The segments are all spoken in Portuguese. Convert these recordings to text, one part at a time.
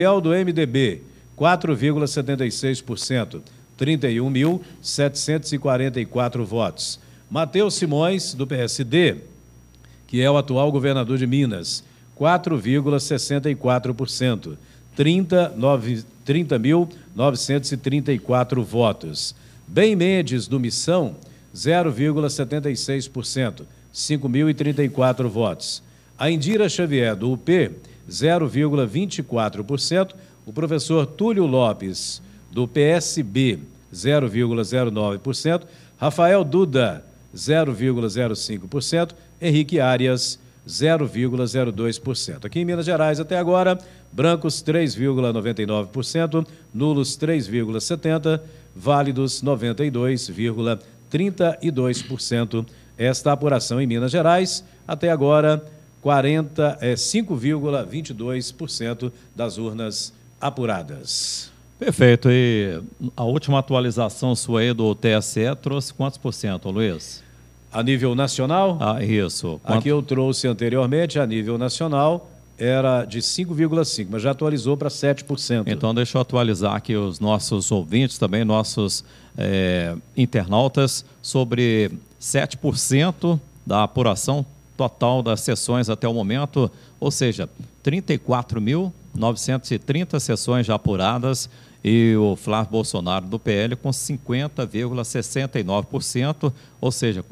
do MDB, 4,76%, 31.744 votos. Matheus Simões, do PSD, que é o atual governador de Minas, 4,64%, 30.934 votos. Bem Mendes, do Missão, 0,76%, 5.034 votos. A Indira Xavier, do UP, 0,24%. O professor Túlio Lopes, do PSB, 0,09%. Rafael Duda, 0,05%. Henrique Arias, 0,02%. Aqui em Minas Gerais, até agora, brancos 3,99%, nulos 3,70%, válidos 92,32%. Esta apuração em Minas Gerais, até agora, 5,22% das urnas apuradas. Perfeito. E a última atualização sua aí do TSE trouxe quantos por cento, Luiz? A nível nacional? Isso. Aqui eu trouxe anteriormente, a nível nacional, era de 5,5%, mas já atualizou para 7%. Então, deixa eu atualizar aqui os nossos ouvintes, também nossos internautas, sobre 7% da apuração total das sessões até o momento, ou seja, 34.930 sessões já apuradas, e o Flávio Bolsonaro do PL com 50,69%, ou seja,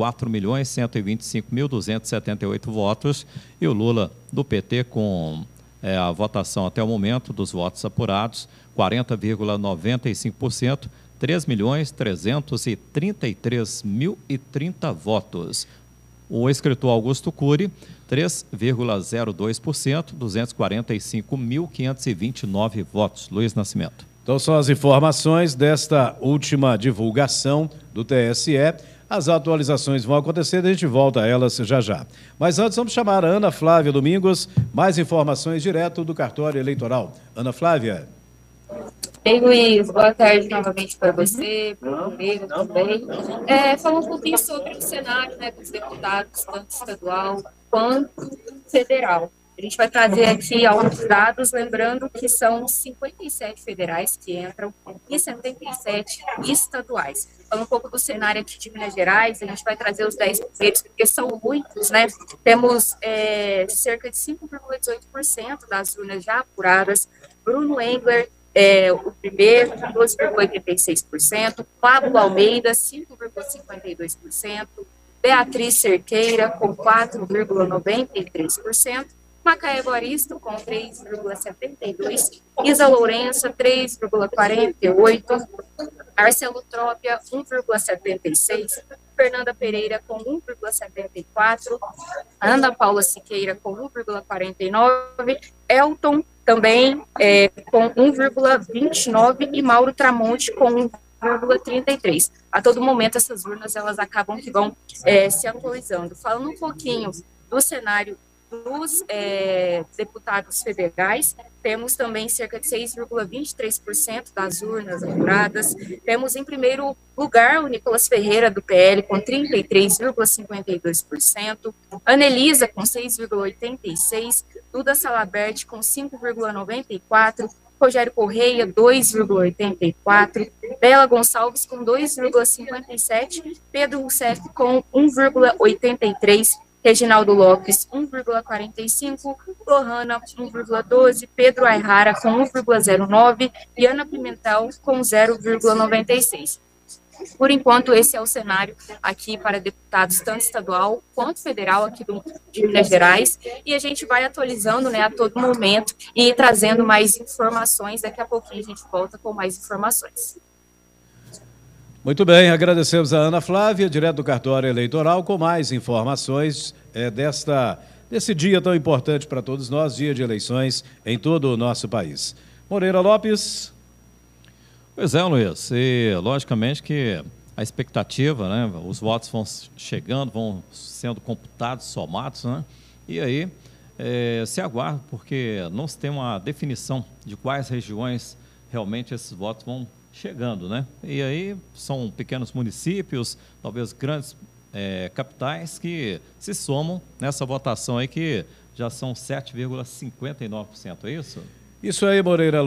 4.125.278 votos, e o Lula do PT com a votação até o momento dos votos apurados, 40,95%, 3.333.030 votos. O escritor Augusto Cury, 3,02%, 245.529 votos. Luiz Nascimento. Então, são as informações desta última divulgação do TSE. As atualizações vão acontecer, a gente volta a elas já já. Mas antes, vamos chamar a Ana Flávia Domingos, mais informações direto do cartório eleitoral. Ana Flávia. Ei, Luiz, boa tarde novamente para você, para o colega também. Falar um pouquinho sobre o cenário, né, dos deputados, tanto estadual quanto federal. A gente vai trazer aqui alguns dados, lembrando que são 57 federais que entram e 77 estaduais. Falando um pouco do cenário aqui de Minas Gerais, a gente vai trazer os 10 primeiros, porque são muitos, né? Temos cerca de 5,18% das urnas já apuradas. Bruno Engler, o primeiro, 12,86%. Pablo Almeida, 5,52%. Beatriz Cerqueira, com 4,93%. Macaé Evaristo, com 3,72%, Isa Lourença, 3,48%, Arcelo Trópia, 1,76%, Fernanda Pereira, com 1,74%, Ana Paula Siqueira, com 1,49%, Elton, também com 1,29%, e Mauro Tramonte, com 1,33%. A todo momento, essas urnas elas acabam que vão se atualizando. Falando um pouquinho do cenário dos deputados federais, temos também cerca de 6,23% das urnas apuradas. Temos em primeiro lugar o Nicolas Ferreira, do PL, com 33,52%, Anelisa, com 6,86%, Duda Salabert, com 5,94%, Rogério Correia, 2,84%, Bela Gonçalves, com 2,57%, Pedro Rousseff, com 1,83%, Reginaldo Lopes, 1,45%, Lohana, 1,12%, Pedro Ayrara, com 1,09%, e Ana Pimentel, com 0,96%. Por enquanto, esse é o cenário aqui para deputados, tanto estadual quanto federal, aqui de Minas Gerais, e a gente vai atualizando, né, a todo momento e trazendo mais informações. Daqui a pouquinho a gente volta com mais informações. Muito bem, agradecemos a Ana Flávia, direto do cartório eleitoral, com mais informações desse dia tão importante para todos nós, dia de eleições em todo o nosso país. Moreira Lopes. Pois é, Luiz, e logicamente que a expectativa, né, os votos vão chegando, vão sendo computados, somados, né, e aí se aguarda, porque não se tem uma definição de quais regiões realmente esses votos vão chegando, né? E aí são pequenos municípios, talvez grandes capitais, que se somam nessa votação aí, que já são 7,59%, é isso? Isso aí, Moreira.